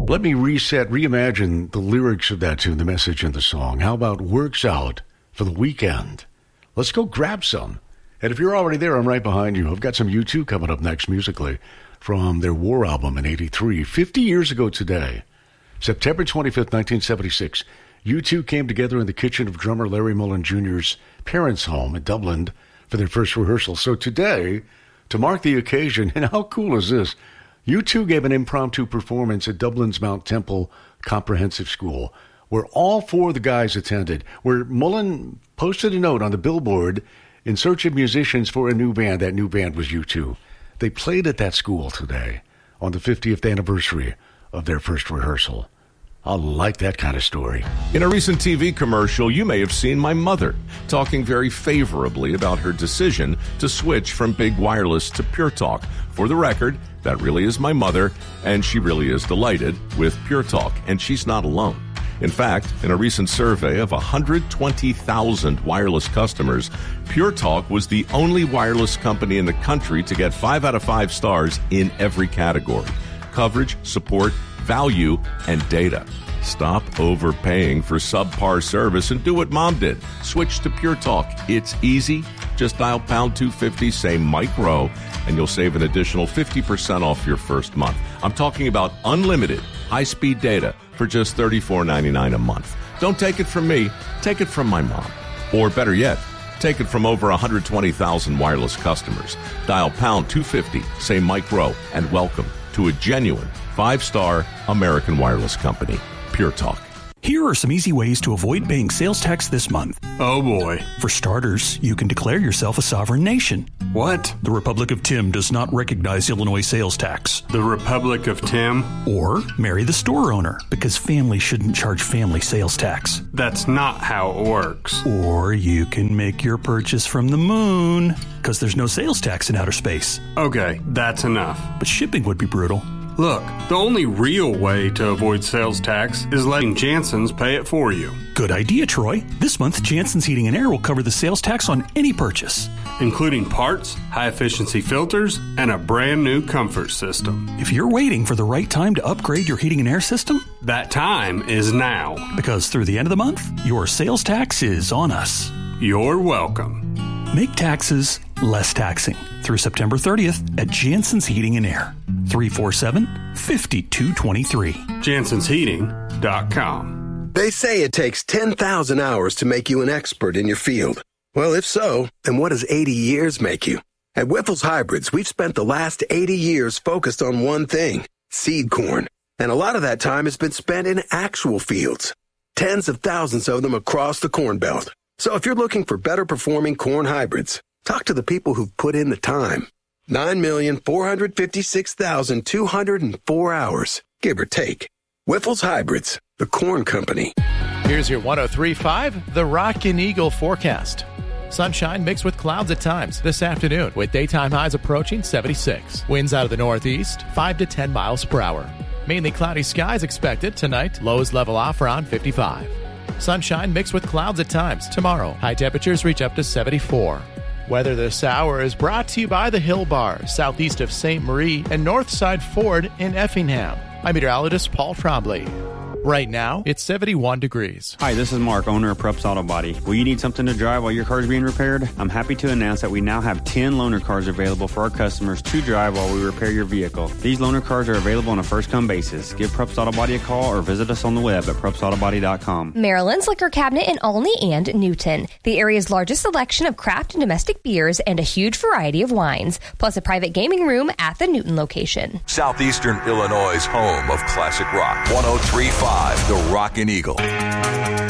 Let me reimagine the lyrics of that tune, the message in the song. How about Works Out for the Weekend? Let's go grab some. And if you're already there, I'm right behind you. I've got some U2 coming up next musically from their War album in '83. 50 years ago today, September 25th, 1976, U2 came together in the kitchen of drummer Larry Mullen Jr.'s parents' home in Dublin for their first rehearsal. So today, to mark the occasion, and how cool is this? U2 gave an impromptu performance at Dublin's Mount Temple Comprehensive School, where all four of the guys attended, where Mullen posted a note on the billboard in search of musicians for a new band. That new band was U2. They played at that school today on the 50th anniversary of their first rehearsal. I like that kind of story. In a recent TV commercial, you may have seen my mother talking very favorably about her decision to switch from Big Wireless to Pure Talk. For the record, that really is my mother, and she really is delighted with Pure Talk, and she's not alone. In fact, in a recent survey of 120,000 wireless customers, Pure Talk was the only wireless company in the country to get 5 out of 5 stars in every category: coverage, support, value, and data. Stop overpaying for subpar service and do what Mom did. Switch to Pure Talk. It's easy. Just dial pound 250, say Mike Rowe, and you'll save an additional 50% off your first month. I'm talking about unlimited high-speed data for just $34.99 a month. Don't take it from me. Take it from my mom. Or better yet, take it from over 120,000 wireless customers. Dial pound 250, say Mike Rowe, and welcome to a genuine 5-star American wireless company, Pure Talk. Here are some easy ways to avoid paying sales tax this month. Oh boy. For starters, you can declare yourself a sovereign nation. What? The Republic of Tim does not recognize Illinois sales tax. The Republic of Tim? Or marry the store owner, because families shouldn't charge family sales tax. That's not how it works. Or you can make your purchase from the moon, because there's no sales tax in outer space. Okay, that's enough. But shipping would be brutal. Look, the only real way to avoid sales tax is letting Jansen's pay it for you. Good idea, Troy. This month, Jansen's Heating and Air will cover the sales tax on any purchase, including parts, high-efficiency filters, and a brand new comfort system. If you're waiting for the right time to upgrade your heating and air system, that time is now. Because through the end of the month, your sales tax is on us. You're welcome. Make taxes less taxing through September 30th at Jansen's Heating and Air. 347-5223. Janssen'sHeating.com. They say it takes 10,000 hours to make you an expert in your field. Well, if so, then what does 80 years make you? At Wyffels Hybrids, we've spent the last 80 years focused on one thing, seed corn. And a lot of that time has been spent in actual fields. Tens of thousands of them across the Corn Belt. So if you're looking for better performing corn hybrids, talk to the people who've put in the time. 9,456,204 hours, give or take. Wyffels Hybrids, the corn company. Here's your 103.5, the Rockin' Eagle forecast. Sunshine mixed with clouds at times this afternoon, with daytime highs approaching 76. Winds out of the northeast, 5 to 10 miles per hour. Mainly cloudy skies expected tonight. Lows level off around 55. Sunshine mixed with clouds at times tomorrow. High temperatures reach up to 74. Weather this hour is brought to you by the Hill Bar, southeast of St. Marie and Northside Ford in Effingham. I'm meteorologist Paul Trombley. Right now, it's 71 degrees. Hi, this is Mark, owner of Preps Auto Body. Will you need something to drive while your car is being repaired? I'm happy to announce that we now have 10 loaner cars available for our customers to drive while we repair your vehicle. These loaner cars are available on a first-come basis. Give Preps Auto Body a call or visit us on the web at prepsautobody.com. Maryland's Liquor Cabinet in Olney and Newton. The area's largest selection of craft and domestic beers and a huge variety of wines, plus a private gaming room at the Newton location. Southeastern Illinois' home of classic rock. 103.5, the Rockin' Eagle.